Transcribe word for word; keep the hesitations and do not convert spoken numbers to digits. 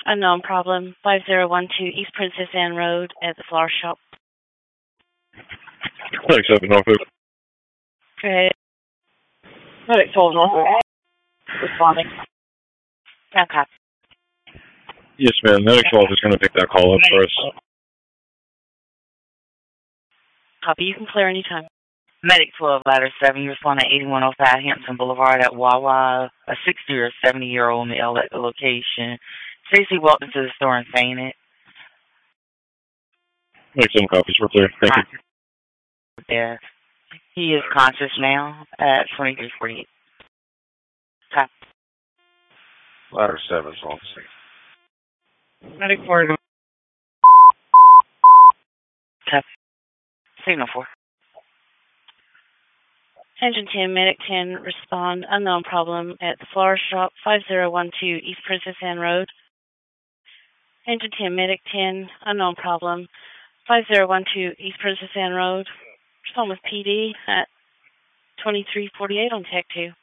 Unknown problem, five zero one two East Princess Anne Road at the flower shop. Medic seven, Norfolk. Okay. Medic twelve, Norfolk. Responding. Okay. Yes, ma'am. Medic twelve is going to pick that call up for us. Copy. You can clear anytime. Medic twelve, ladder seven, you respond to eighty-one oh five Hampton Boulevard at Wawa. A sixty or seventy-year-old male at the location. Stacy walked into the store and fainted. Medic seven copies. We're clear. Thank you. Yeah. He is conscious now at twenty-three forty-eight. Copy. Ladder seven, on six. Medic four. Copy. Signal four. Engine ten, Medic ten, respond. Unknown problem at the flower shop, five zero one two East Princess Anne Road. Engine ten, Medic ten, unknown problem, five zero one two East Princess Anne Road. Respond with P D at twenty-three forty-eight on Tech two.